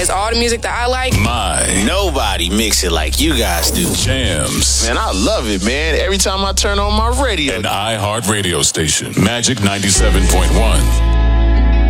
It's all the music that I like. Nobody mix it like you guys do. Jams. Man, I love it, man. Every time I turn on my radio. An iHeart radio station. Magic 97.1.